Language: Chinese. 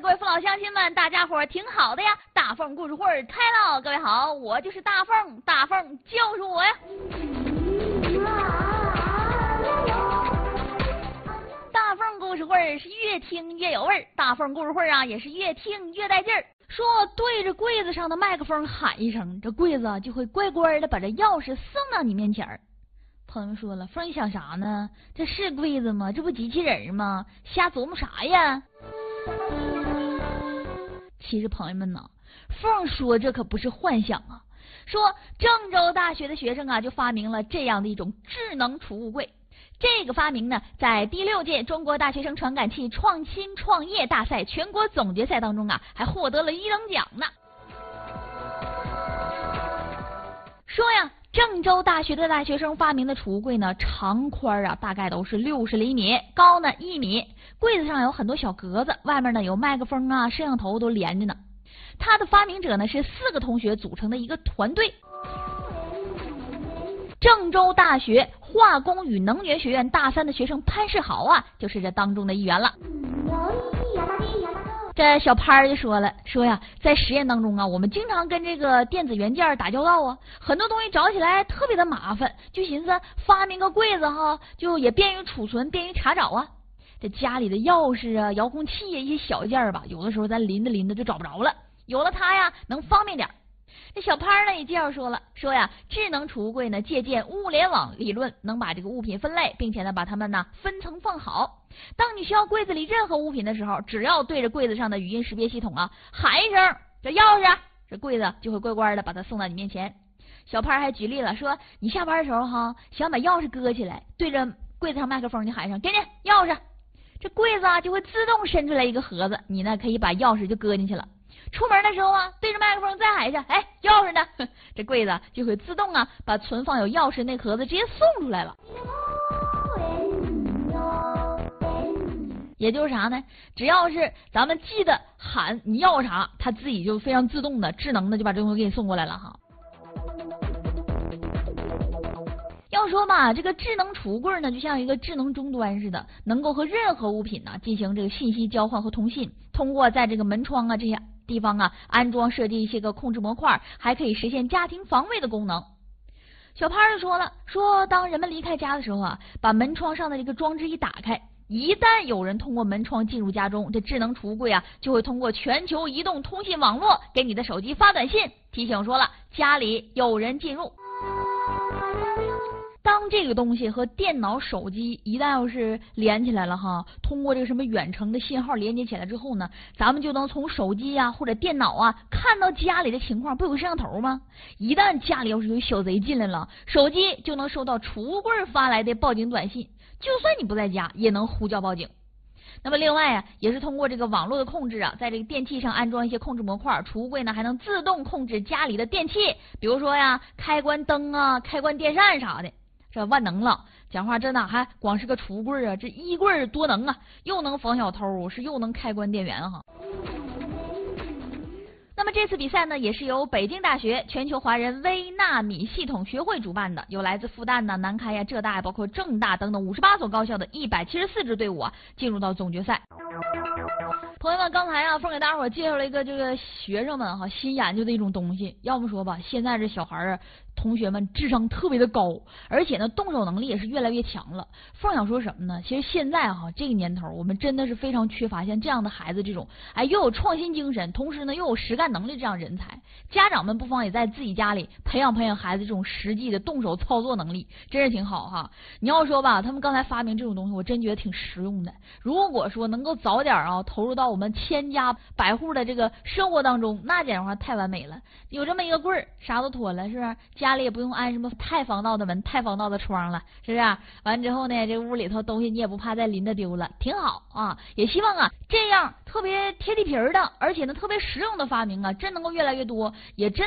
各位父老乡亲们，大家伙儿挺好的呀！大凤故事会开了，各位好，我就是大凤，大凤就是我呀！大凤故事会是越听越有味儿，大凤故事会啊也是越听越带劲儿。说对着柜子上的麦克风喊一声，这柜子就会乖乖的把这钥匙送到你面前儿。朋友们说了，凤你想啥呢？这是柜子吗？这不机器人吗？瞎琢磨啥呀？其实朋友们呢，凤说这可不是幻想啊。说郑州大学的学生啊，就发明了这样的一种智能储物柜。这个发明呢，在第6届中国大学生传感器创新创业大赛全国总决赛当中啊，还获得了1等奖呢。说呀，郑州大学的大学生发明的储物柜呢，长宽啊大概都是60厘米，高呢1米。柜子上有很多小格子，外面呢有麦克风啊、摄像头都连着呢。它的发明者呢是4个同学组成的一个团队。郑州大学化工与能源学院大3的学生潘世豪啊，就是这当中的一员了。这小潘就说了，说呀，在实验当中啊，我们经常跟这个电子元件打交道啊，很多东西找起来特别的麻烦，就寻思发明个柜子哈，就也便于储存，便于查找啊。这家里的钥匙啊、遥控器啊一些小件吧，有的时候咱拎着就找不着了，有了它呀，能方便点。这小潘呢也介绍说了，说呀，智能储物柜呢借鉴物联网理论，能把这个物品分类，并且呢把它们呢分层放好。当你需要柜子里任何物品的时候，只要对着柜子上的语音识别系统啊喊一声这钥匙，这柜子就会乖乖的把它送到你面前。小潘还举例了，说你下班的时候哈，想把钥匙搁起来，对着柜子上麦克风你喊一声给你钥匙，这柜子啊就会自动伸出来一个盒子，你呢可以把钥匙就搁进去了。出门的时候啊，对着麦克风再喊一下，哎，钥匙呢？这柜子就会自动啊把存放有钥匙那盒子直接送出来了。也就是啥呢？只要是咱们记得喊你要啥，它自己就非常自动的、智能的就把这东西给你送过来了哈。要说吧，这个智能储物柜呢，就像一个智能终端似的，能够和任何物品呢进行这个信息交换和通信。通过在这个门窗啊这些地方啊安装设计一些个控制模块，还可以实现家庭防卫的功能。小潘就说了，说当人们离开家的时候啊，把门窗上的这个装置一打开，一旦有人通过门窗进入家中，这智能储物柜啊就会通过全球移动通信网络给你的手机发短信，提醒说了家里有人进入。当这个东西和电脑、手机一旦要是连起来了哈，通过这个什么远程的信号连接起来之后呢，咱们就能从手机啊或者电脑啊看到家里的情况，不有个摄像头吗？一旦家里要是有小贼进来了，手机就能收到储物柜发来的报警短信，就算你不在家也能呼叫报警。那么另外啊，也是通过这个网络的控制啊，在这个电器上安装一些控制模块，储物柜呢还能自动控制家里的电器，比如说呀开关灯啊、开关电扇啥的。这万能了，讲话这哪还光是个储物柜啊，这衣柜多能啊，又能防小偷，是又能开关电源哈。那么这次比赛呢，也是由北京大学全球华人微纳米系统学会主办的，有来自复旦呢、南开呀、浙大，包括郑大等等58所高校的174支队伍啊，进入到总决赛。朋友们，刚才啊，凤给大伙介绍了一个这个学生们哈新研究的一种东西。要么说吧，现在这小孩啊，同学们智商特别的高，而且呢，动手能力也是越来越强了。凤想说什么呢？其实现在哈这个年头，我们真的是非常缺乏像这样的孩子，这种又有创新精神，同时呢又有实干能力这样人才。家长们不妨也在自己家里培养孩子这种实际的动手操作能力，真是挺好哈。你要说吧，他们刚才发明这种东西，我真觉得挺实用的。如果说能够早点啊投入到我们千家百户的这个生活当中，那简直话太完美了。有这么一个柜儿，啥都妥了，是不是？家里也不用安什么太防盗的门、太防盗的窗了，是不是？完之后呢，这屋里头东西你也不怕再拎着丢了，挺好啊。也希望啊，这样特别贴地皮儿的，而且呢特别实用的发明啊，真能够越来越多，也真。